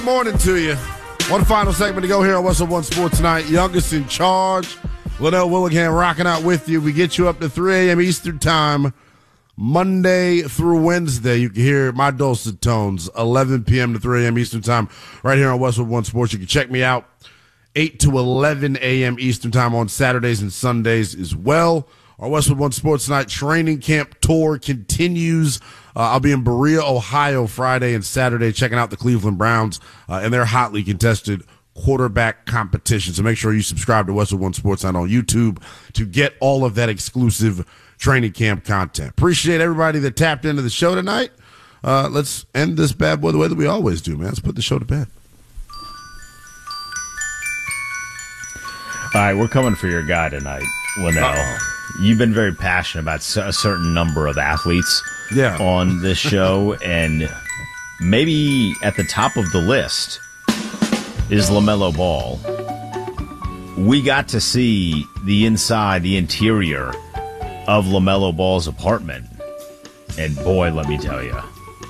Morning to you. One final segment to go here on Westwood One Sports Tonight. Youngest in charge, Liddell Willingham, rocking out with you. We get you up to 3 a.m. Eastern Time, Monday through Wednesday. You can hear my dulcet tones, 11 p.m. to 3 a.m. Eastern Time, right here on Westwood One Sports. You can check me out 8 to 11 a.m. Eastern Time on Saturdays and Sundays as well. Our Westwood One Sports Tonight training camp tour continues. I'll be in Berea, Ohio, Friday and Saturday, checking out the Cleveland Browns and their hotly contested quarterback competition. So make sure you subscribe to Westwood One Sports Tonight on YouTube to get all of that exclusive training camp content. Appreciate everybody that tapped into the show tonight. Let's end this bad boy the way that we always do, man. Let's put the show to bed. All right, we're coming for your guy tonight, Linnell. You've been very passionate about a certain number of athletes on this show, and maybe at the top of the list is LaMelo Ball. We got to see the inside, the interior of LaMelo Ball's apartment, and boy, let me tell you,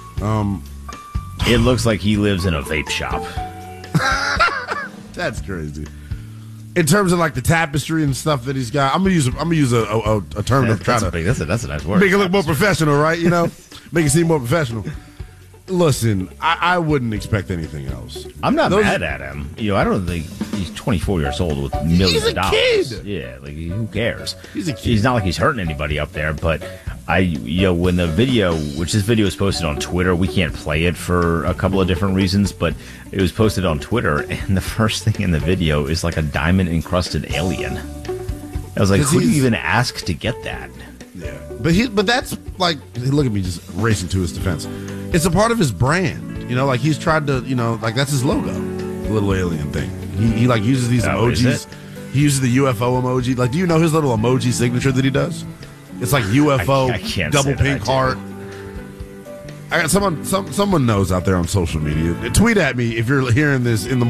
it looks like he lives in a vape shop. That's crazy. In terms of like the tapestry and stuff that he's got, I'm gonna use a term to try to that's a nice word. Make it look more professional, right? You know, make it seem more professional. Listen, I wouldn't expect anything else. I'm not mad at him. I don't think he's 24 years old with millions of dollars. Kid. Yeah, like who cares? He's a kid. He's not like he's hurting anybody up there. But when the video, which this video is posted on Twitter, we can't play it for a couple of different reasons, but it was posted on Twitter, and the first thing in the video is like a diamond encrusted alien. I was like, who do you even ask to get that? Yeah, but that's like, look at me just racing to his defense. It's a part of his brand, like he's tried to, like that's his logo, the little alien thing. He like uses these emojis. He uses the UFO emoji. Like, do you know his little emoji signature that he does? It's like UFO, double pink heart. I got someone knows out there on social media. Tweet at me if you're hearing this in the